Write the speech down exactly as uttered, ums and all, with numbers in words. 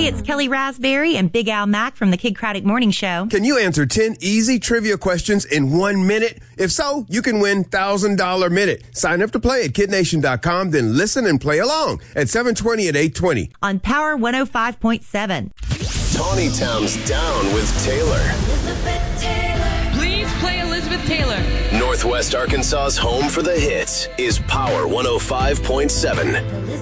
it's Kelly Raspberry and Big Al Mack from the Kid Craddock Morning Show. Can you answer ten easy trivia questions in one minute? If so, you can win one thousand dollars Minute. Sign up to play at kid nation dot com, then listen and play along at seven twenty and eight twenty. On Power one oh five point seven. Tawny Town's Down with Taylor. Elizabeth Taylor. Please play Elizabeth Taylor. Northwest Arkansas's home for the hits is Power one oh five point seven.